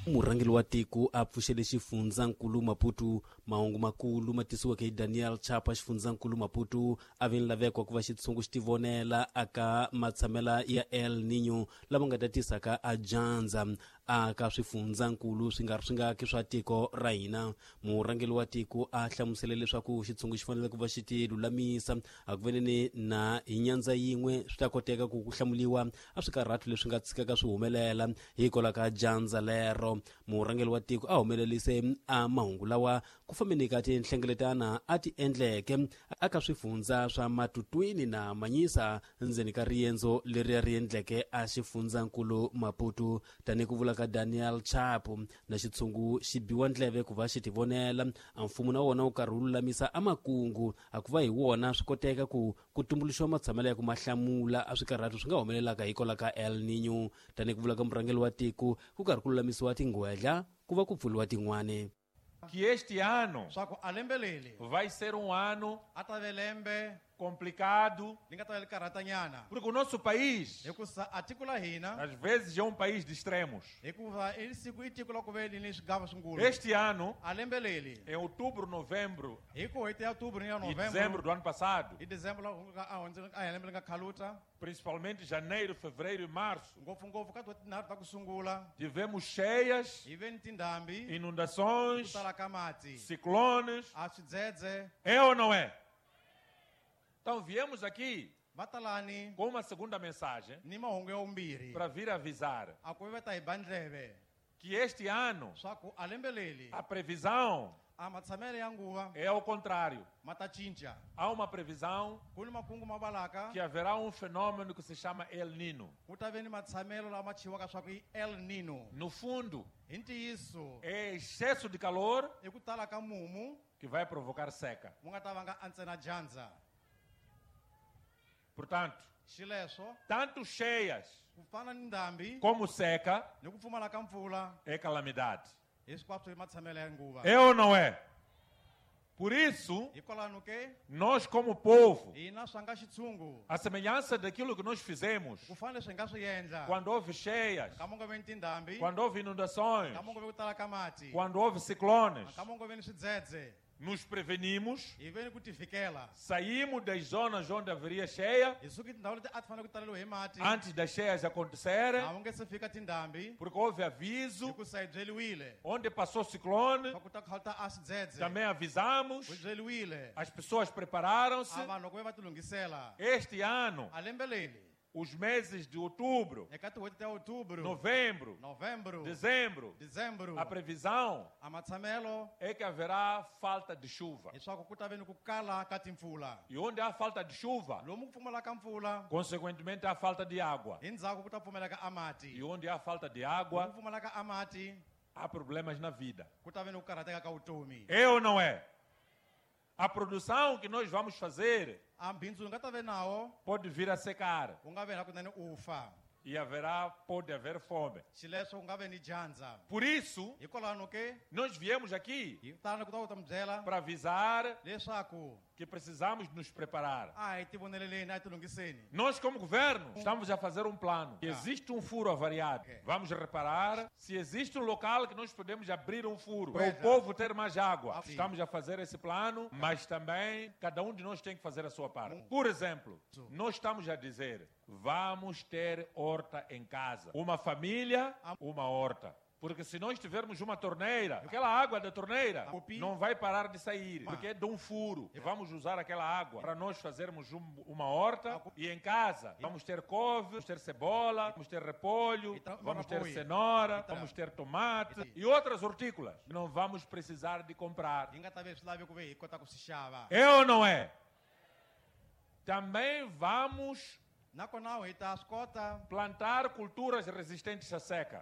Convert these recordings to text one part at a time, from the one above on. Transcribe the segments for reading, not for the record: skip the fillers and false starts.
murhangeli wa tiko a pfuxele xifundzankulu Maputo. Mahungu makulu ma tisiweke hi Daniel Chapa. Xifundzankulu Maputo a ve ni laveko ku va xitshungu xi tivonela aka matshamela ya El Niño lama nga ta tisaka a dyandza aka swifundzankulu swi nga ki swa tiko ra hina. Murhangeli wa tiko a hlamusele leswaku xitshungu xi fanele ku va xi ti lulamisa a ku veneni na hi nyandza yin'we swi ta koteka ku hlamuliwa a swikarhatu leswi nga tshikaka swi humelela hikwalaho ka dyandza lero. Murhangeli wa tiko a humelelise a mahungu lawa ku fambeni ka tinhlengeletana a ti endleke aka swifundza swa Matutwini na Manyisa ndzeni ka riendzo leri ri endleke a xifundzankulu Maputo. Tani ku vula ka Daniel Chapo, na xitshungu xi biwa ndleve ku va xi tivonela a mfumo na wona wu karhi wu lulamisa a makungu a ku va hi wona swi koteka ku tumbuluxiwa matshamelo ya ku mahlamula a swikarhatu swi nga humelelaka hikwalaho ka El Niño. Tani ku vula ka murhangeli wa tiko ku karhi ku lulamisiwa tingwedla ku va ku pfuliwa tin'wane. Que este ano vai ser ano complicado, porque o nosso país às vezes é país de extremos. Este ano, em outubro, novembro e dezembro do ano passado, principalmente janeiro, fevereiro e março, tivemos cheias, inundações, ciclones. É ou não é? Então viemos aqui com uma segunda mensagem para vir avisar que este ano a previsão é ao contrário. Há uma previsão que haverá fenômeno que se chama El Niño. No fundo, é excesso de calor que vai provocar seca. Portanto, tanto cheias como seca é calamidade. É ou não é? Por isso, nós como povo, a semelhança daquilo que nós fizemos quando houve cheias, quando houve inundações, quando houve ciclones, nos prevenimos, saímos das zonas onde haveria cheia antes das cheias acontecerem, porque houve aviso. Onde passou ciclone, também avisamos, as pessoas prepararam-se. Este ano, os meses de outubro, novembro, dezembro, a previsão é que haverá falta de chuva. E onde há falta de chuva, consequentemente há falta de água. E onde há falta de água, há problemas na vida. É ou não é? A produção que nós vamos fazer pode vir a secar. E pode haver fome. Por isso, nós viemos aqui para avisar que precisamos nos preparar. Nós, como governo, estamos a fazer um plano. Se existe furo avariado, vamos reparar. Se existe local que nós podemos abrir furo para o povo ter mais água, estamos a fazer esse plano, mas também cada um de nós tem que fazer a sua parte. Por exemplo, nós estamos a dizer, vamos ter horta em casa. Uma família, uma horta. Porque se nós tivermos uma torneira, aquela água da torneira não vai parar de sair, porque é de furo. E vamos usar aquela água para nós fazermos uma horta. E em casa vamos ter couve, vamos ter cebola, vamos ter repolho, vamos ter cenoura, vamos ter tomate e outras hortícolas. Não vamos precisar de comprar. É ou não é? Também vamos plantar culturas resistentes à seca.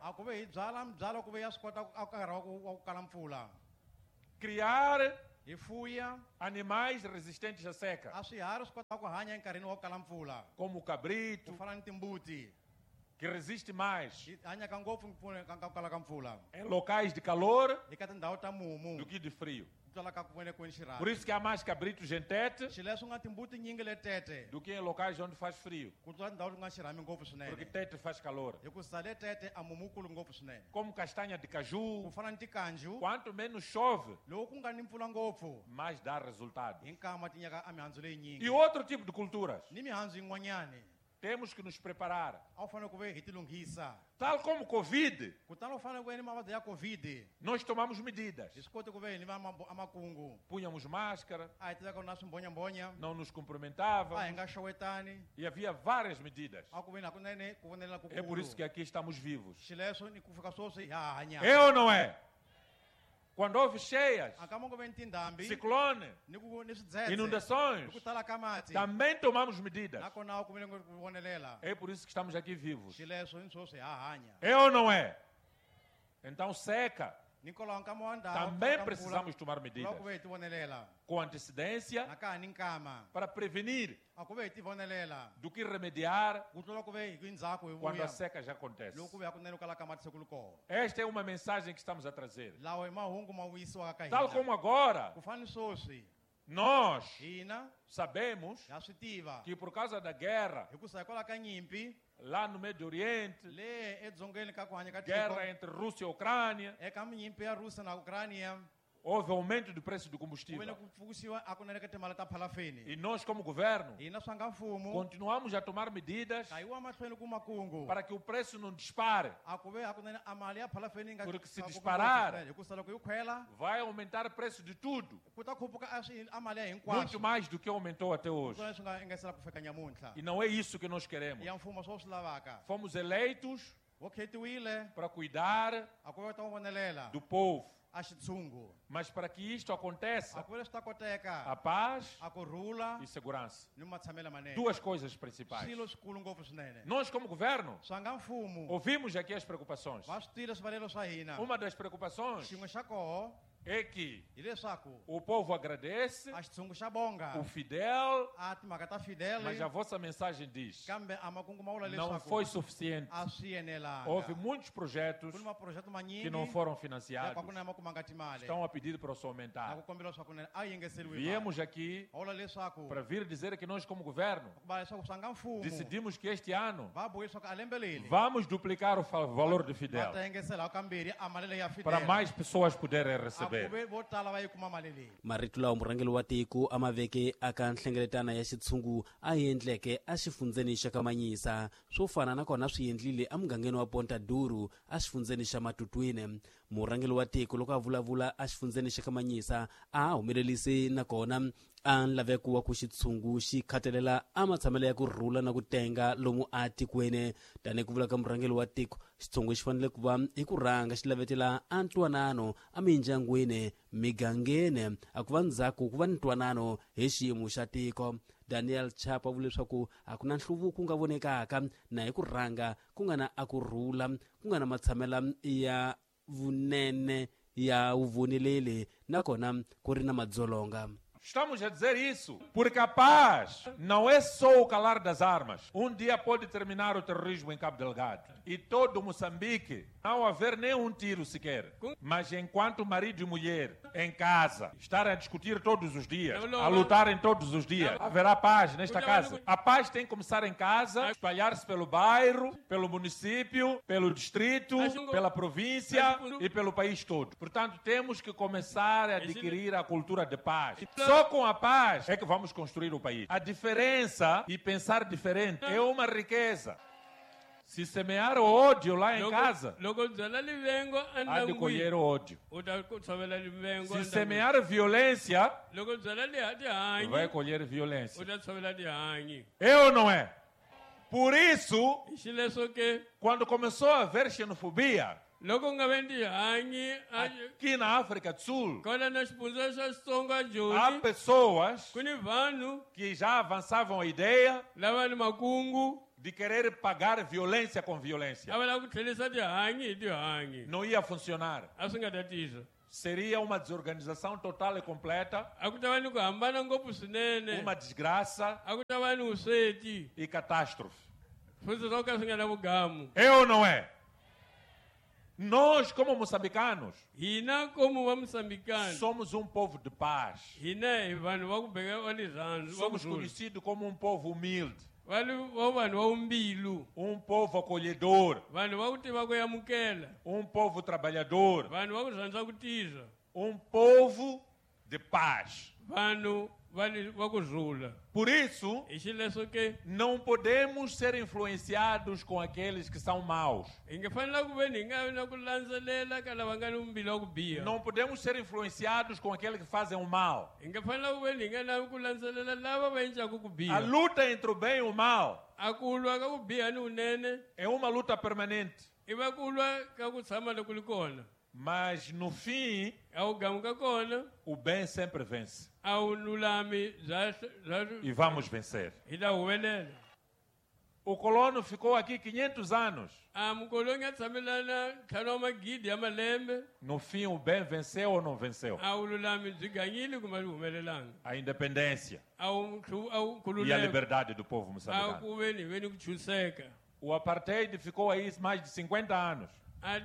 Criar animais resistentes à seca, como o cabrito, que resiste mais yi hanyaka ngopfu ka kala ka mpfula em locais de calor eka tindhawu ta mumu do que de frio. twalaka ku vene kweni Por xirhami isso que há mais cabritos em Tete xileswi nga timbuti nyingi le Tete do que em locais onde faz frio, ku tlula tindhawu ti nga xirhami ngopfu porque swinene Tete faz calor. hikusa le Tete a mumu wukulu ngopfu swinene Como castanha de ku caju, fana ni tikanju quanto menos chove, loko ku nga ni mpfula ngopfu mais dá resultado. hi nkama ti nyaka a mihandzu leyi E nyingi outro tipo de culturas, ni mihandzu yin'wanyani temos que nos preparar. a wu fanele ku ve hi ti lunghisa Tal como Covid, kutani u fanele ku ve ni mavabyi ya covid nós tomamos medidas. hi swi koti ku ve ni va a makungu Punhamos máscara, a hi tiveka na swimbonyambonya não nos a hi cumprimentávamos nga xowetani e havia várias medidas. a ku ve ni hakunene ku vonelela É por isso kukulu que aqui estamos vivos. xileswo ni ku fika swoswi ha hanya É ou não é? Quando houve cheias, a kama ku ve ni tindhambi ciclone, ni swidzedze inundações, ni ku tala ka mati também tomamos medidas. nakona a ku vele ku vonelela É por isso que estamos aqui vivos. xileswo ni swoswi ha hanya É ou não é? Então seca, ni kolowa nkama wa ndhawu também precisamos tomar medidas ku ve hi ti vonelela com antecedência na ka ha ni nkama para prevenir a ku ve hi ti vonelela do que remediar ku tlula ku ve hi ku endzhaku hi quando a vuya seca já acontece. loko ku ve hakunene ku kala ka mati se ku ri koho Esta é uma mensagem que estamos a trazer. lawa hi mahungu ma vuyisiwaka ka Tal hina como agora, ku fani swoswi nós hina sabemos ha swi tiva que por causa da guerra hikusa hikwalaho ka nyimpi lá no Médio Oriente, le edzongeni ka ku hanya ka tiko guerra entre Rússia e Ucrânia, eka nyimpi ya Rússia na Ucrânia houve aumento do preço do ku combustível. vele ku pfukuxiwa a kunene ka timali ta phalafeni E nós, como governo, hina swa nga mfumo continuamos a tomar medidas ka yiwa mahlweni ku makungu para que o preço não dispare. a ku ve hakunene a mali ya phalafeni yi nga Porque se tlakuka disparar- ngopfu swinene. hikusa loko yi khwela Vai aumentar o preço de tudo, ku ta khuphuka a mali ya muito hinkwaswo mais do que aumentou até hoje. swona swi nga engesela ku fika nyamuntlha E não é isso que nós queremos. ya mfumo swo swi lavaka Fomos eleitos wo khetiwile para cuidar a ku ve ta wu vonelela do povo. a xitshungu Mas para que isto a aconteça, ku vele swi ta koteka a paz a kurhula e segurança. ni matshamelo manene Duas coisas principais. swilo swikulu ngopfu swinene Nós, como governo, swa nga mfumo ouvimos aqui as preocupações. va swi twile swivalelo swa hina Uma das preocupações xin'we xa koho é que hileswaku o povo agradece, a xitshungu xa bonga o fidel, a timhaka ta fidele mas a vossa mensagem diz: kambe a makungu ma vula não leswaku foi suficiente. a swi enelanga Houve muitos projetos ku ni maphurojeke manyingi que não foram ya financiados. kwaku na makumanga timali Estão a pedir para se a aumentar. ku kombela leswaku nene a engeseliwi Viemos aqui va vula leswaku para vir dizer que nós, como governo, ku va leswaku swa nga mfumo decidimos que este ano va bohi leswaku a lembe leli vamos duplicar o valor do va Fidel ta engesela kambirhi a mali leyi ya para fidele mais pessoas poderem a ku receber. ve vo tala va yi kuma mali leyi marito lawa murhangeri wa tiko a maveke aka nhlengeletana ya xitshungu a endleke a xifundzeni xa kamanyisa swo fana na kona swi endlile emugangeni wa ponta duru a xifundzeni xa matutwini murhangeri wa tiko loko a vulavula a xifundzeni xa kamanyisa a humelelise na kona a nlaveko wa ku xitshungu xi khatalela a matshamelo ya ku rhula na ku tenga lomu a tikweni tanihi ku vula ka murhangeri wa tiko xitshungu xi fanele ku va hi ku rhanga xi lavetela a ntwanano emindyangwini migangeni a ku va ndzhaku ku va ni ntwanano hi xiyimo xa tiko daniel chapa vule leswaku a ku na nhluvuko nga vonekaka na hi ku rhanga ku nga na a ku rhula ku nga na matshamela ya vunene ya vuvoneleli nakona ku ri na madzolonga. Estamos a dizer isso porque a paz não é só o calar das armas. Um dia pode terminar o terrorismo em Cabo Delgado e todo Moçambique não haver nem um tiro sequer. Mas enquanto marido e mulher em casa estarem a discutir todos os dias, a lutarem todos os dias, haverá paz nesta casa. A paz tem que começar em casa, espalhar-se pelo bairro, pelo município, pelo distrito, pela província e pelo país todo. Portanto, temos que começar a adquirir a cultura de paz. Só com a paz é que vamos construir o país. A diferença e pensar diferente é uma riqueza. Se semear o ódio lá em casa, há de colher o ódio. Se semear violência, vai colher violência. É ou não é? Por isso, quando começou a haver xenofobia, aqui na África do Sul, há pessoas que já avançavam a ideia de querer pagar violência com violência. Não ia funcionar. Seria uma desorganização total e completa, uma desgraça e catástrofe. futhi swo ka swi nga na vugamu. É ou não é? Nós, como moçambicanos, Hina como va Moçambicano, somos um povo de paz. hina hi vanhu va ku beka va le rirhandzu, va ku Somos zula. conhecidos como um povo humilde, Vanhu va umbilu, um povo acolhedor, vanhu va ku tiva ku amukela, um povo trabalhador, vanhu va ku rhandza ku tirha, um povo de paz. vanhu va ku zula. Por isso, Hi xileswo ke não podemos ser influenciados com aqueles que são maus. hi nge fanela ku veni hi nga vi na ku landzelela ka lava nga ni vumbili wa ku biha. Não podemos ser influenciados com aqueles que fazem o mal. Hi nge fanela ku veni hi nga lavi ku landzelela lava va endlaku ku A biha. luta entre o bem e o mal A ku lwa ka ku biha ni vunene é uma luta permanente. i va ku lwa ka ku tshama loko li kona. Mas no fim, A wu gamu ka kona o bem sempre vence. a wu lulami E vamos vencer. hi ta huwelela. O colono ficou aqui 500 anos. A mukolongi a tshamelana ntlhanu wa magidi ya malembe. No fim, o bem venceu ou não venceu? A wu lulami byi ganyile kumbe byi humelelanga. A independência A wu e a khululeka. liberdade do povo A moçambicano. ku veni ku chuseka. O apartheid ficou aí mais de 50 anos. A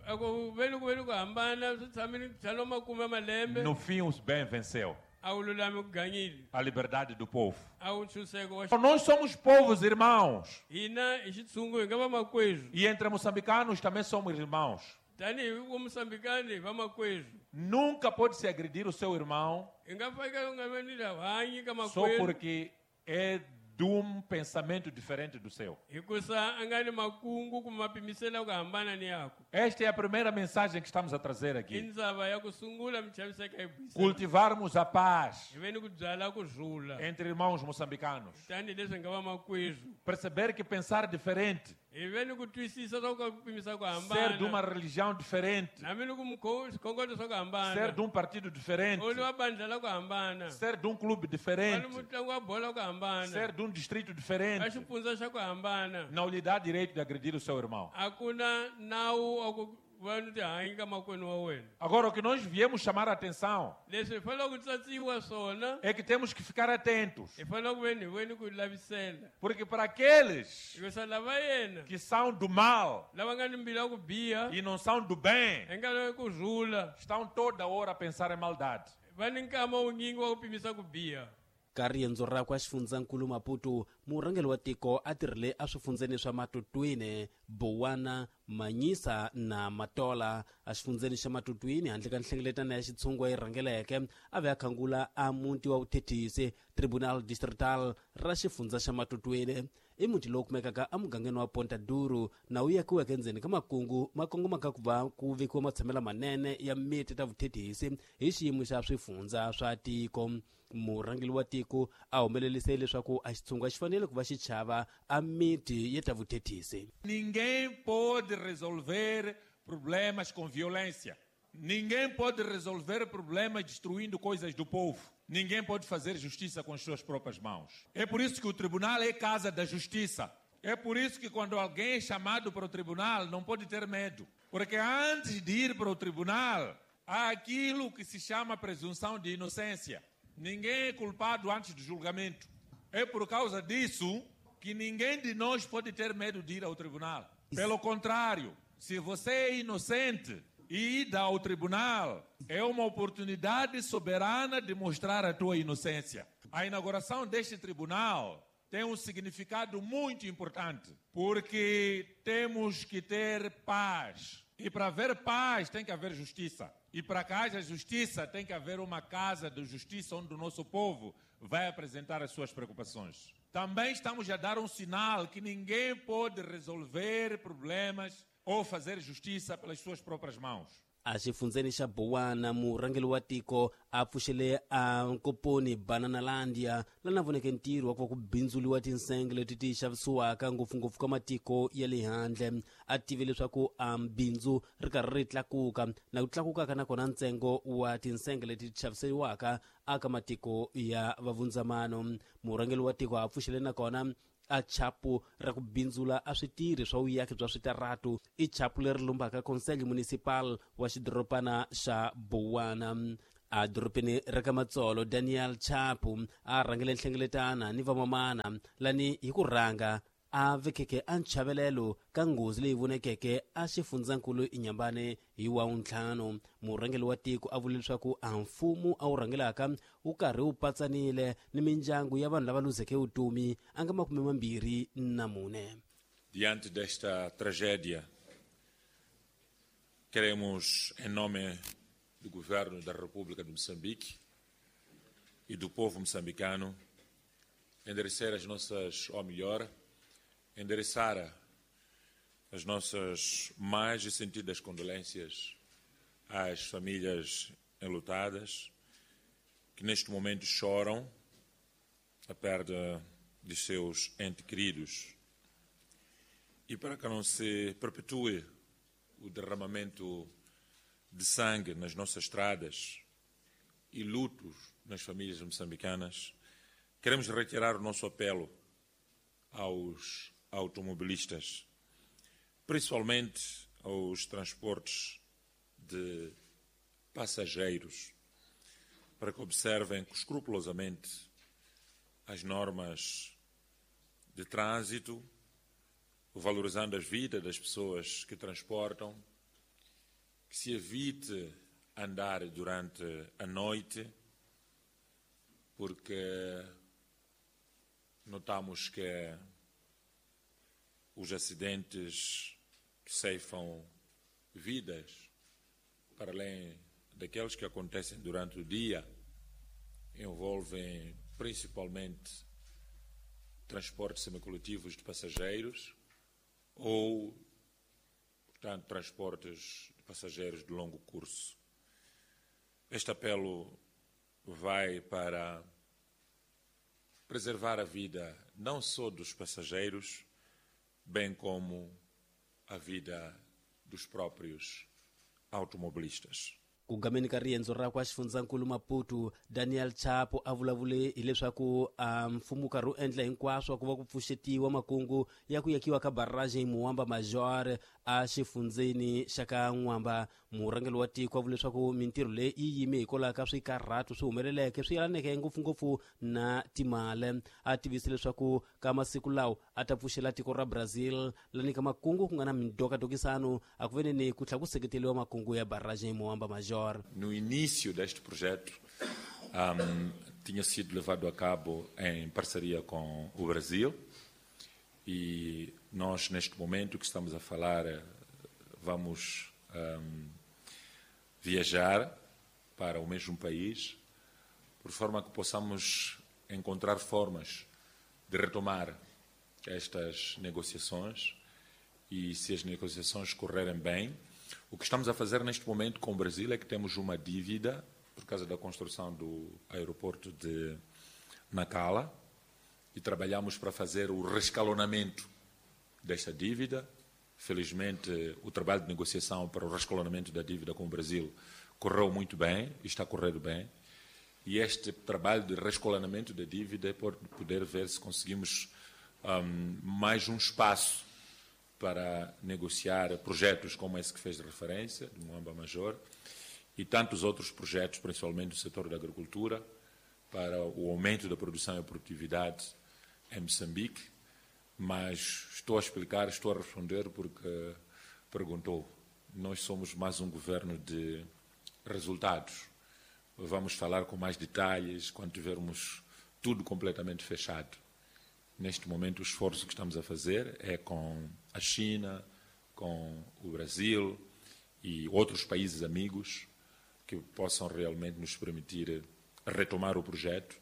ku veni ku hambana swi tshamile ntlhanu wa makume ya malembe. No fim, o bem venceu. A wu lulami ku ganyile. A liberdade do povo. A wu chuseka wa Nós somos povos irmãos. hina hi xitshungu hi nga vamakwerhu. E entre moçambicanos também somos irmãos. Tanihi vo Moçambicano hi vamakwerhu. Nunca pode se agredir o seu irmão Hi nga fanekele u nga veni lavanyi ka só makwerhu. porque é de um pensamento diferente do seu. Hikusa a nga ni makungu kumbe mapimiselo ku hambana ni yaku. Esta é a primeira mensagem que estamos a trazer I aqui. ndzava ya ku sungula mi chaviseka hi Buyisela. Cultivarmos a paz Hi veni ku byala ku zula. entre irmãos moçambicanos. Tanihileswi hi nga vamakwerhu. Perceber que pensar diferente, Hi veni ku twisisa swa ku pimisa ku ser de uma hambana. religião diferente, Na mini ku swikhongolo swa ku hambana. ser de um partido diferente, Uni wa bandla la ku hambana. ser de um clube Wani diferente, mutlangi wa bola ku hambana. ser de um distrito A diferente, xifundza xa ku hambana. não lhe dá direito de agredir o seu irmão. A ku na nawu wa ku va ni tihanyi ka makwenu wa wena. Agora, o que nós viemos chamar a atenção Leswi hi fanele ku tsatsiwa swona. é que temos que ficar atentos, Hi fanele ku veni ku lavisela. porque para aqueles Hikusa lava yena. que são do mal Lava nga ni mbilu ya ku biha. e não são do bem, Hi nga lavi ku zula. estão toda hora a pensar em maldade. Va ni nkama wunyingi wa ku pimisa ku biha. ka riendzo rakwe a xifundzakulu maputo murhangeri wa tiko a tirhile a swifundzeni swa matutwini bowana manyisa na matola a xifundzeni xa matutwini handle ka nhlengeletano ya xitshungu yi rhangeleke a ve a khangula a muti wa vuthethisi tribunal distrital ra xifundza xa matutwini i muti lowu kumekaka a mugangeni wa ponta duru na wu yakiweke endzeni ka makungu ma kongomaka ku va ku vekiwa matshamelo manene ya miti ta vuthethisi hi xiyimo xa swifundza swa tiko murhangeli wa tiko a humelelisile leswaku a xitshungu xi fanele ku va xi chava a miti ya ta vuthethisi. Ninguém pode resolver problemas com violência. Ninguém pode resolver problemas destruindo coisas do povo. Ninguém pode fazer justiça com as suas próprias mãos. É por isso que o tribunal é casa da justiça. É por isso que quando alguém é chamado para o tribunal, não pode ter medo. Porque antes de ir para o tribunal, há aquilo que se chama presunção de inocência. Ninguém é culpado antes do julgamento. É por causa disso que ninguém de nós pode ter medo de ir ao tribunal. Pelo contrário, se você é inocente e ir ao tribunal, é uma oportunidade soberana de mostrar a tua inocência. A inauguração deste tribunal tem um significado muito importante, porque temos que ter paz. E para haver paz tem que haver justiça. E para que haja justiça tem que haver uma casa de justiça onde o nosso povo vai apresentar as suas preocupações. Também estamos a dar um sinal que ninguém pode resolver problemas ou fazer justiça pelas suas próprias mãos. a xifundzeni xa bowana murhangeli wa tiko a pfuxele a nkoponi bananalandia lana voneke ntirho wa ku va ku bindzuliwa tinsenge leti ti xavisiwaka ngopfungopfu ka matiko ya le handle a tive leswaku a bindzu ri karhi ri tlakuka na ku tlakukaka nakona ntsengo wa tinsenge leti ti xavisiwaka aka matiko ya vavundzamano murhangeli wa tiko a pfuxele nakona a chapu ra ku bindzula a switirhi swa vuyaki bya switaratu i chapu leri lumbaka conselho municipal wa xidoropana xa bowana a doropeni ra ka matsolo Daniel Chapu a rhangele nhlengeletana ni vamamana lani hi ku rhanga a vekeke a nchavelelo ka ngozi leyi vonekeke a xifundzakulu inyambane hi wa untlhanu. Murhangeli wa tiko a vule leswaku a mfumo a wu rhangelaka wu karhi wu patsanile ni mindyangu ya vanhu lava luzeke vutomi a nga 24. Diante desta tragédia, queremos, em nome do Governo da República de Moçambique e do povo moçambicano, endereçar as nossas, ou melhor, endereçar as nossas mais sentidas condolências às famílias enlutadas que neste momento choram a perda de seus entes queridos. E para que não se perpetue o derramamento de sangue nas nossas estradas e lutos nas famílias moçambicanas, queremos reiterar o nosso apelo aos automobilistas, principalmente aos transportes de passageiros, para que observem escrupulosamente as normas de trânsito, valorizando as vidas das pessoas que transportam, que se evite andar durante a noite, porque notamos que os acidentes que ceifam vidas, para além daqueles que acontecem durante o dia, envolvem principalmente transportes semicoletivos de passageiros ou, portanto, transportes de passageiros de longo curso. Este apelo vai para preservar a vida não só dos passageiros, bem como a vida dos próprios automobilistas. Ku gameni ka riendzo ra kwa xifundzakulu Maputo, Daniel Chapo a vulavule hileswaku mfumo karhi wu endla hinkwaswo ku va ku pfuxetiwa makungu ya ku yakiwa ka baraje hi Muwamba Major a xifundzeni xa ka N'wamba. Murhangeli wa tiko a vule leswaku mintirho leyi yi yime hikwalaho ka swikarhato swi humeleleke swi yelaneke ngopfungopfu na timali. A tivise leswaku ka masiku lawa a ta pfuxela tiko ra Brazil la nyika makungu ku nga na mindokadokisano a ku veneni ku tlha ku seketeliwa makungu ya baraje hi Muwamba Major. No início deste projeto, tinha sido levado a cabo em parceria com o Brasil e nós, neste momento que estamos a falar, vamos viajar para o mesmo país, por forma que possamos encontrar formas de retomar estas negociações e, se as negociações correrem bem, o que estamos a fazer neste momento com o Brasil é que temos uma dívida por causa da construção do aeroporto de Nacala e trabalhamos para fazer o rescalonamento desta dívida. Felizmente, o trabalho de negociação para o rescalonamento da dívida com o Brasil correu muito bem e está correndo bem. E este trabalho de rescalonamento da dívida pode poder ver se conseguimos mais um espaço para negociar projetos como esse que fez referência, do Muwamba Major, e tantos outros projetos, principalmente do setor da agricultura, para o aumento da produção e produtividade em Moçambique. Mas estou a explicar, estou a responder porque perguntou. Nós somos mais um governo de resultados. Vamos falar com mais detalhes quando tivermos tudo completamente fechado. Neste momento, o esforço que estamos a fazer é com a China, com o Brasil e outros países amigos que possam realmente nos permitir retomar o projeto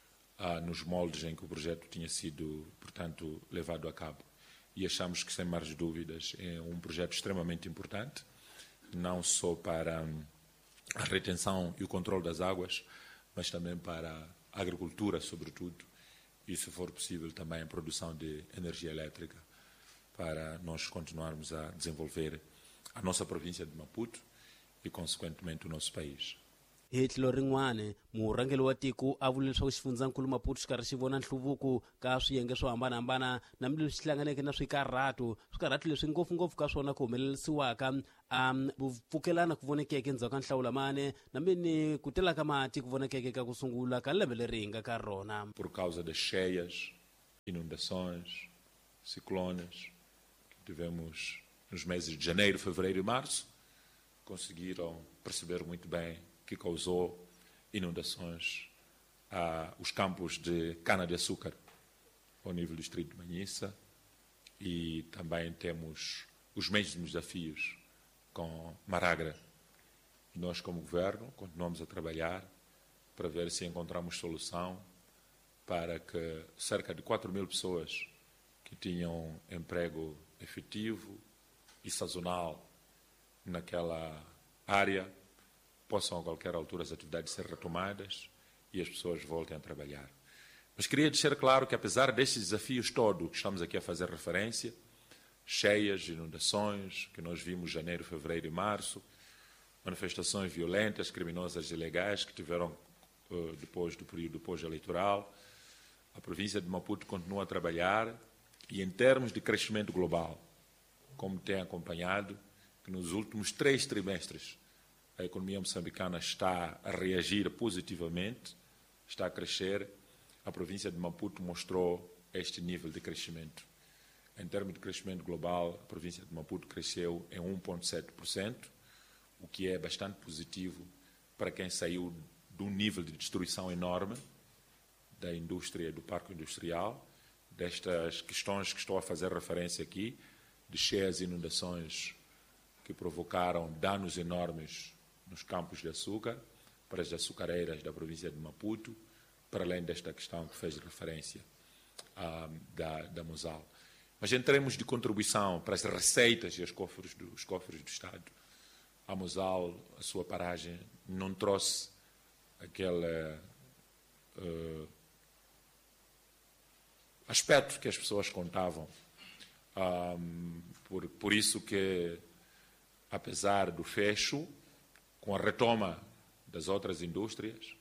nos moldes em que o projeto tinha sido, portanto, levado a cabo. E achamos que, sem mais dúvidas, é um projeto extremamente importante, não só para a retenção e o controle das águas, mas também para a agricultura, sobretudo, e, se for possível, também a produção de energia elétrica, para nós continuarmos a desenvolver a nossa província de Maputo e, consequentemente, o nosso país. Hi tlhelo rin'wana murhangeli wa tiko a vule leswaku xifundzakulu Maputo xi karhi xi vona nhluvuko ka swiyenge swo hambanahambana na leswi swi hlanganeke na swikarhato leswi ngopfungopfu ka swona ku humelelisiwaka vupfukelana ku vonekeke endzhaku ka nhlawulamane nambeni ku tela ka mati ku vonekeke ka ku sungula ka lembe leri hi nga ka rona. Por causa das cheias, inundações, ciclones que tivemos nos meses de janeiro, fevereiro e março, conseguiram perceber muito bem que causou inundações aos campos de cana-de-açúcar ao nível do distrito de Manhissa, e também temos os mesmos desafios com Maragra. Nós, como governo, continuamos a trabalhar para ver se encontramos solução para que cerca de 4.000 pessoas que tinham emprego efetivo e sazonal naquela área possam a qualquer altura as atividades ser retomadas e as pessoas voltem a trabalhar. Mas queria deixar claro que, apesar destes desafios todos que estamos aqui a fazer referência, cheias, inundações, que nós vimos em janeiro, fevereiro e março, manifestações violentas, criminosas e ilegais que tiveram depois do período pós-eleitoral, a província de Maputo continua a trabalhar e, em termos de crescimento global, como tem acompanhado, que nos últimos 3 trimestres a economia moçambicana está a reagir positivamente, está a crescer. A província de Maputo mostrou este nível de crescimento. Em termos de crescimento global, a província de Maputo cresceu em 1,7%, o que é bastante positivo para quem saiu de um nível de destruição enorme da indústria, do parque industrial, destas questões que estou a fazer referência aqui, de cheias e inundações que provocaram danos enormes nos campos de açúcar, para as açucareiras da província de Maputo, para além desta questão que fez referência da Mosal. Mas em termos de contribuição para as receitas e os cofres do Estado, a Mosal, a sua paragem, não trouxe aquele aspecto que as pessoas contavam. Por isso que, apesar do fecho, com a retoma das outras indústrias,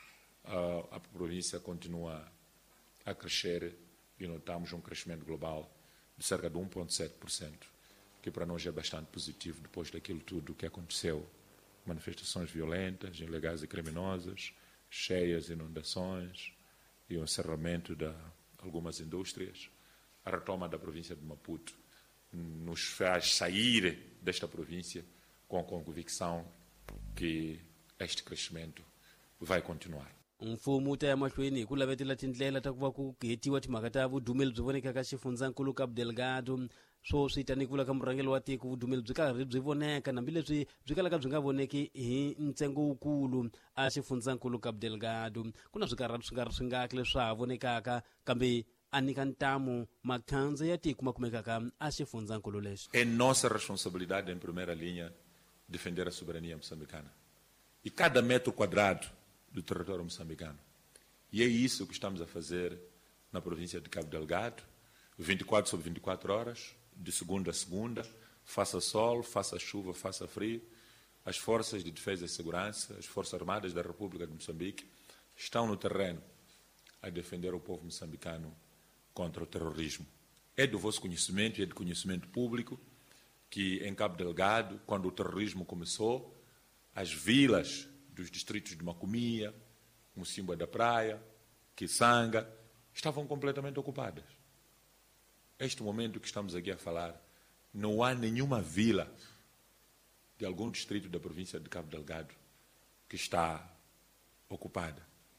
a província continua a crescer e notamos um crescimento global de cerca de 1,7%, que para nós é bastante positivo depois daquilo tudo que aconteceu. Manifestações violentas, ilegais e criminosas, cheias, inundações e o encerramento de algumas indústrias. A retoma da província de Maputo nos faz sair desta província com a convicção que este crescimento vai continuar. mfumo ta ya mahlweni ku lavetela tindlela ta ku va ku hetiwa timhaka ta vudumeli byi voneka ka xifundzankulu Cabo Delgado, swo swi tani ku vula ka murhangeli wa tiko vudumeli byi karhi byi voneka hambileswi byi kalaka byi nga voneki hi ntsengo wukulu a xifundzankulu Cabo Delgado. Ku na swikarhati swi nga leswi swa ha vonekaka, kambe a nyika ntamu makhandza ya tiko ma kumekaka a xifundzankulu lexi. É nossa responsabilidade, em primeira linha, defender a soberania moçambicana. E cada metro quadrado do território moçambicano. E é isso que estamos a fazer na província de Cabo Delgado, 24 sobre 24 horas, de segunda a segunda, faça sol, faça chuva, faça frio. As forças de defesa e segurança, as Forças Armadas da República de Moçambique, estão no terreno a defender o povo moçambicano contra o terrorismo. É do vosso conhecimento e é de conhecimento público que em Cabo Delgado, quando o terrorismo começou, as vilas dos distritos de Macomia, Mocimboa da Praia, Kisanga, estavam completamente ocupadas. Este momento que estamos aqui a falar, não há nenhuma vila de algum distrito da província de Cabo Delgado que está ocupada.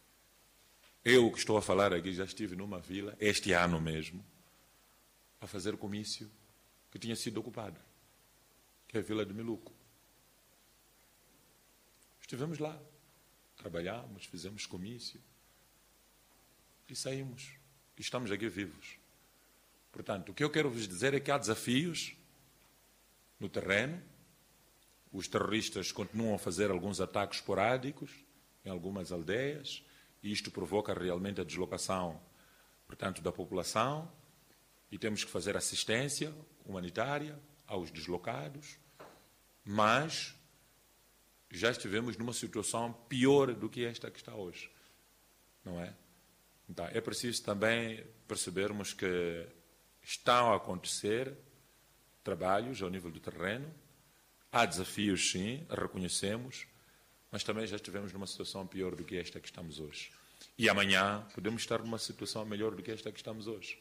Eu que estou a falar aqui já estive numa vila, este ano mesmo, a fazer comício que tinha sido ocupada, que é a Vila de Miluco. Estivemos lá, trabalhamos, fizemos comício e saímos. E estamos aqui vivos. Portanto, o que eu quero vos dizer é que há desafios no terreno. Os terroristas continuam a fazer alguns ataques esporádicos em algumas aldeias e isto provoca realmente a deslocação, portanto, da população, e temos que fazer assistência humanitária aos deslocados, mas já estivemos numa situação pior do que esta que está hoje, não é? Então, é preciso também percebermos que estão a acontecer trabalhos ao nível do terreno, há desafios, sim, reconhecemos, mas também já estivemos numa situação pior do que esta que estamos hoje. E amanhã podemos estar numa situação melhor do que esta que estamos hoje.